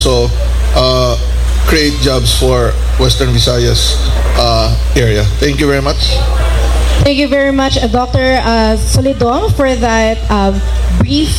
also create jobs for Western Visayas area. Thank you very much. Thank you very much, Dr. Solidong, for that brief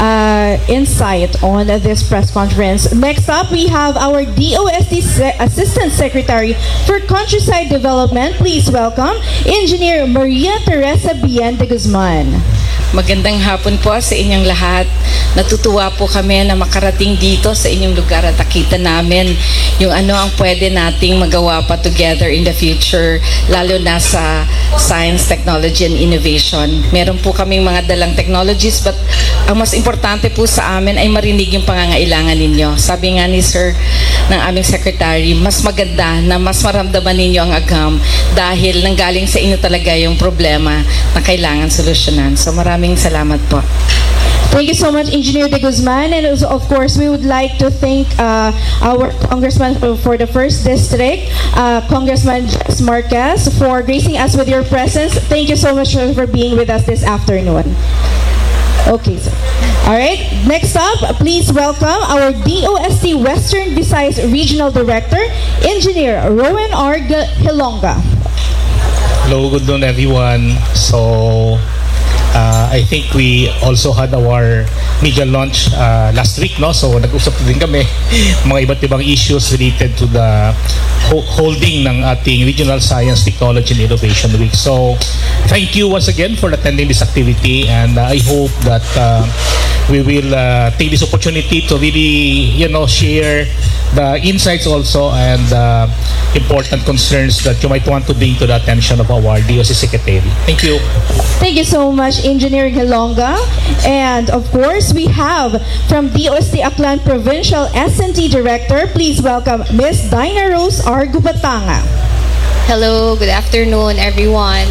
insight on this press conference. Next up, we have our DOST Assistant Secretary for Countryside Development. Please welcome Engineer Maria Teresa Bien de Guzman. Magandang hapon po sa inyong lahat. Natutuwa po kami na makarating dito sa inyong lugar at nakita namin yung ano ang pwede nating magawa pa together in the future, lalo na sa science, technology, and innovation. Meron po kaming mga dalang technologies, but ang mas importante po sa amin ay marinig yung pangangailangan ninyo. Sabi nga ni Sir ng aming secretary, mas maganda na mas maramdaman ninyo ang agam dahil nanggaling sa inyo talaga yung problema na kailangan solusyonan. So maraming salamat po. Thank you so much, Engineer De Guzman. And also, of course, we would like to thank our Congressman for the 1st District, Congressman Jess Marquez, for gracing us with your presence. Thank you so much for being with us this afternoon. Okay, sir. All right, next up, please welcome our DOST Western Visayas Regional Director, Engineer Rowan R. Hilonga. Hello, good noon everyone. So, I think we also had our media launch last week, no? So nag-usap din kami mga iba't ibang issues related to the holding ng ating Regional Science, Technology and Innovation Week. So thank you once again for attending this activity, and I hope that we will take this opportunity to really, share the insights also and important concerns that you might want to bring to the attention of our DOST Secretary. Thank you. Thank you so much, Engineer Hilonga. And of course, we have from DOST Aklan Provincial S&T Director, please welcome Ms. Dinah Rose R. Gubatanga. Hello, good afternoon everyone.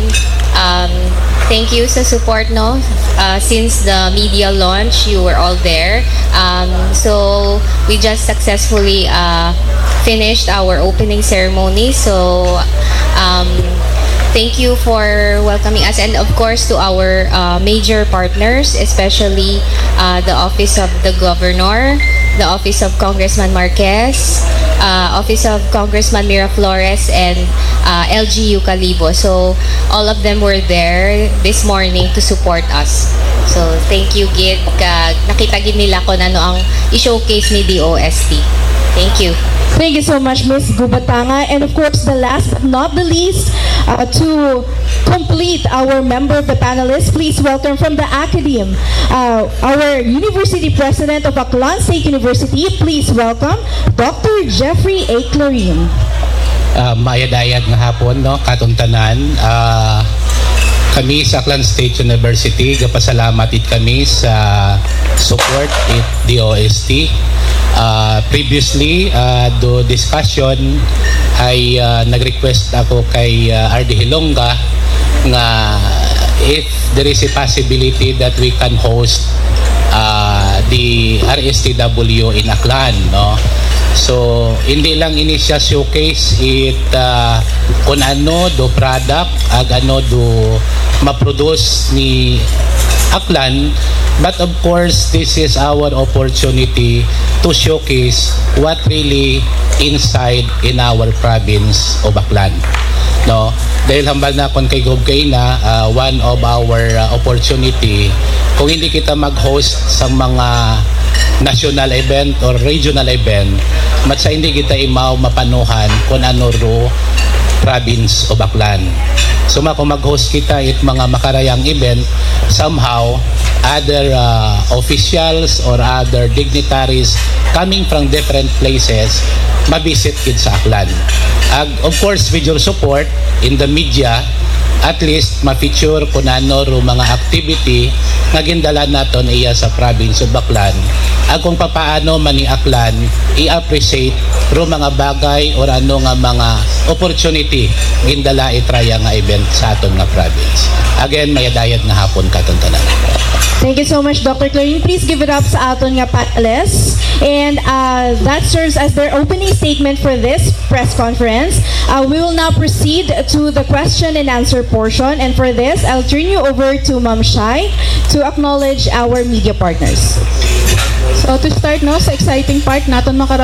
Thank you sa support, no? Since the media launch, you were all there. So we just successfully finished our opening ceremony. So thank you for welcoming us, and of course to our major partners, especially the Office of the Governor, the Office of Congressman Marquez, Office of Congressman Mira Flores, and LGU Calibo. So all of them were there this morning to support us. So thank you, Gid. Nakita gid nila kung ano ang i-showcase ni DOST. Thank you. Thank you so much, Ms. Gubatanga. And of course, the last but not the least, to complete our member of the panelists, please welcome from the Academe, our University President of Aklan State University. Please welcome Dr. Jeffrey A. Clarim. Mayadayad nga hapon, no? Katuntanan. Kami sa Aklan State University, gapasalamat it kami sa support it DOST. Previously, do discussion ay nag-request ako kay RD Hilonga nga if there is a possibility that we can host the RSTW in Aklan, no? So hindi lang ini siya showcase it kung ano do product ag ano do ma-produce ni Aklan, but of course this is our opportunity to showcase what really inside in our province of Aklan, no? Dahil hambal na kon kay Gob kay na one of our opportunity kung hindi kita mag-host sa mga national event or regional event, matsa hindi kita imaw mapanuhan kung ano ro province of Aklan. So kung mag-host kita it mga makarayang event, somehow other officials or other dignitaries coming from different places mabisit kid sa Aklan. Of course, with your support in the media, at least ma-feature kung ano ro mga activity nga gindala naton iya sa province of Aklan. Kung papaano man ni Aklan i-appreciate ro mga bagay or ano nga mga opportunity gindala itraya nga event sa aton nga province. Again, mayadayad nga hapon katuntanan. Thank you so much, Dr. Clarim. Please give it up sa aton nga panelists. And that serves as their opening statement for this press conference. We will now proceed to the question and answer portion. And for this, I'll turn you over to Ma'am Shai to acknowledge our media partners. So to start no sa exciting part naton